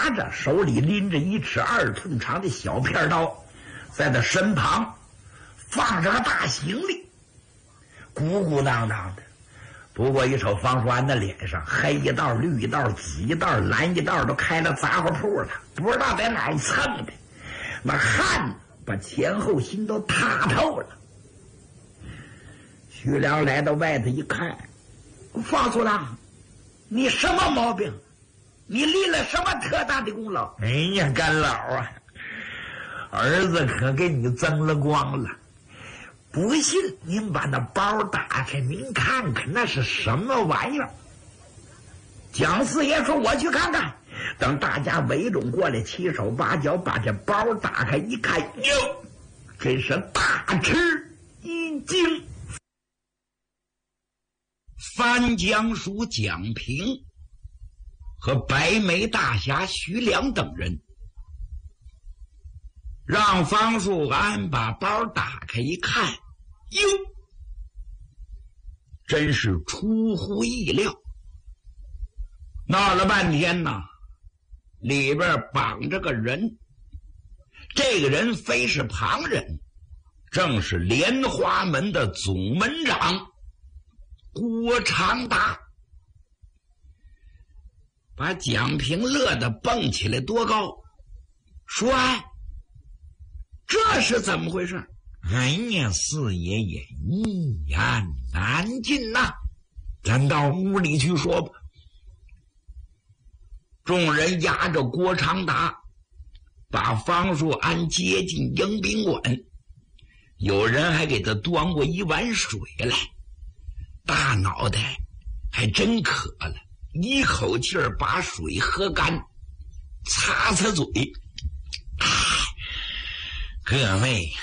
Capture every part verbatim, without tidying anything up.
拿着，手里拎着一尺二寸长的小片刀，在他身旁放着个大行李，鼓鼓囊囊的。不过一瞅方叔安的脸上，黑一道绿一道紫一道蓝一道，都开了杂货铺了，不知道在哪儿蹭的，那汗把前后心都塌透了。徐良来到外头一看，方叔郎，你什么毛病？你立了什么特大的功劳？ 哎呀，干老啊，儿子可给你增了光了。不信您把那包打开，您看看那是什么玩意儿。 蒋四爷说我去看看。等大家围拢过来，七手八脚把这包打开一看，哟，真是大吃一惊。 翻江署蒋平和白眉大侠徐良等人让方树安把包打开一看，哟，真是出乎意料。闹了半天呢，里边绑着个人，这个人非是旁人，正是莲花门的总门长郭长达。把蒋平乐得蹦起来多高，说：“哎，这是怎么回事？” 哎呀，四爷爷一言难尽呐、啊，咱到屋里去说吧。 众人押着郭长达，把方树安接进迎宾馆，有人还给他端过一碗水来。大脑袋还真渴了，一口气儿把水喝干，擦擦嘴。 各位呀，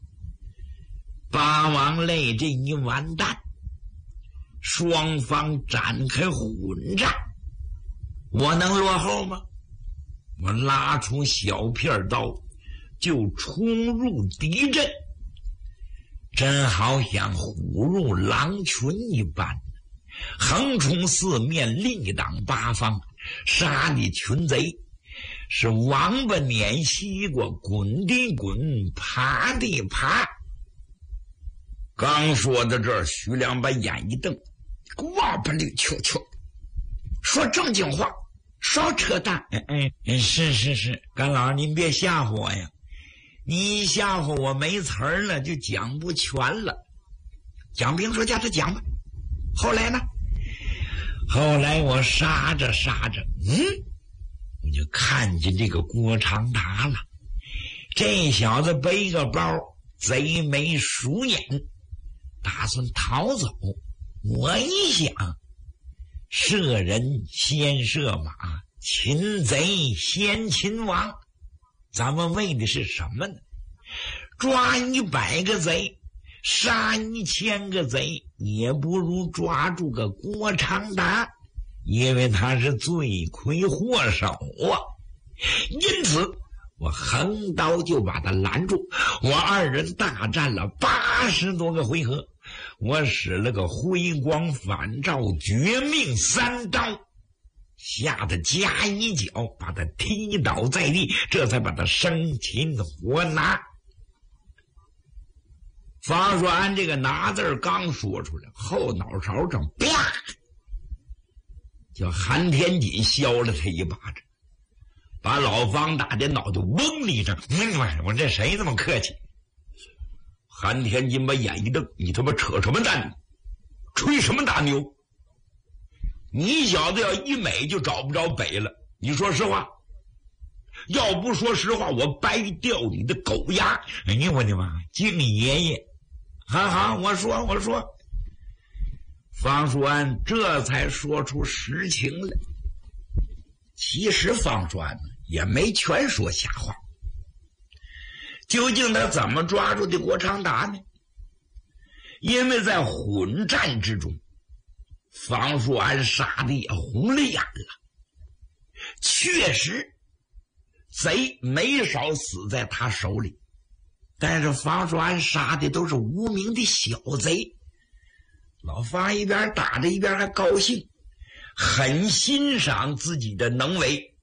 八王泪这一完蛋，双方展开混战，我能落后吗？我拉出小片刀就冲入敌阵，真好像虎入狼群一般，横冲四面，力挡八方，杀的群贼是王八撵西瓜，滚的滚，爬的爬。 刚说到这儿，徐良把眼一瞪，哇不溜秋秋，说正经话，少扯淡。 哎哎，是是是，干老您别吓唬我呀，你一吓唬我没词儿了，就讲不全了。 蒋平说：“叫他讲吧。”后来呢？ 后来我杀着杀着，嗯，我就看见这个郭长达了。这小子背个包，贼眉鼠眼，打算逃走。我一想，射人先射马，擒贼先擒王，咱们为的是什么呢？抓一百个贼，杀一千个贼，也不如抓住个郭长达，因为他是罪魁祸首啊。因此我横刀就把他拦住，我二人大战了八十多个回合，我使了个辉光返照绝命三招，吓得夹一脚把他踢倒在地，这才把他生擒活拿。方树安这个拿字刚说出来，后脑勺上啪，叫韩天锦削了他一巴掌，把老方打的脑袋嗡一声。嗯，我这谁这么客气？韩天锦把眼一瞪，你他妈扯什么蛋，吹什么大牛？你小子要一美就找不着北了，你说实话。要不说实话，我掰掉你的狗牙！哎呀，我的妈，敬爷爷！好好，我说我说。方树安这才说出实情来。 其实方树安也没全说瞎话。究竟他怎么抓住的郭长达呢？因为在混战之中，方树安杀的也红了眼了。确实，贼没少死在他手里，但是方树安杀的都是无名的小贼。老方一边打着一边还高兴，很欣赏自己的能为。